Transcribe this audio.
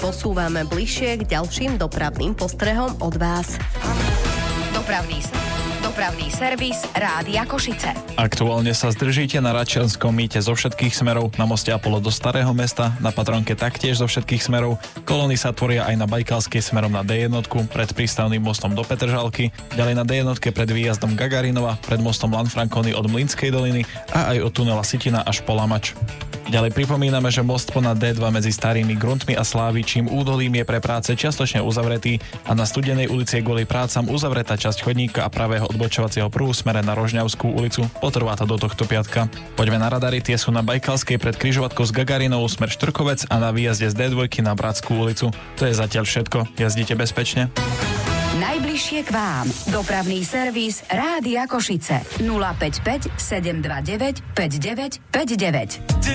posúvame bližšie k ďalším dopravným postrehom od vás. Dopravný servis Rádia Košice. Aktuálne sa zdržíte na Račianskom mýte zo všetkých smerov, na moste Apollo do Starého mesta, na Patronke taktiež zo všetkých smerov. Kolóny sa tvoria aj na Bajkalskej smerom na D1, pred prístavným mostom do Petržalky, ďalej na D1 pred výjazdom Gagarinova, pred mostom Lanfranconi od Mlynskej doliny a aj od tunela Sitina až po Lamač. Ďalej pripomíname, že most ponad D2 medzi Starými Gruntmi a Slávičím údolím je pre práce čiastočne uzavretý a na Studenej ulici je kvôli prácam uzavretá časť chodníka a pravého odbočovacieho prúhu smere na Rožňavskú ulicu. Potrvá to do tohto piatka. Poďme na radary, tie sú na Bajkalskej pred križovatkou s Gagarinovou smer Štrkovec a na výjazde z D2 na Bratskú ulicu. To je zatiaľ všetko. Jazdite bezpečne. Najbližšie k vám. Dopravný servis Rádia Košice. 055 729 5959.